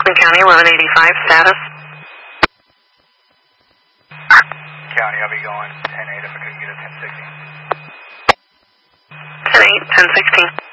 Franklin County, 1185, status. County, I'll be going 10-8 if I couldn't get a 10-16. 10-8, 10-16.